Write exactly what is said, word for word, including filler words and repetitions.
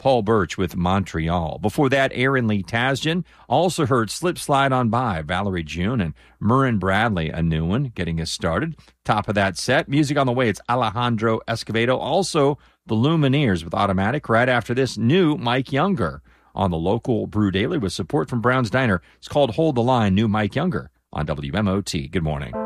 Paul Birch with Montreal. Before that, Aaron Lee Tasjan. Also heard Slip Slide On By, Valerie June, and Murrin Bradley, a new one, getting us started. Top of that set, music on the way, it's Alejandro Escovedo. Also, the Lumineers with Automatic. Right after this, new Mike Younger on the local Brew Daily with support from Brown's Diner. It's called Hold the Line, new Mike Younger on W M O T. Good morning.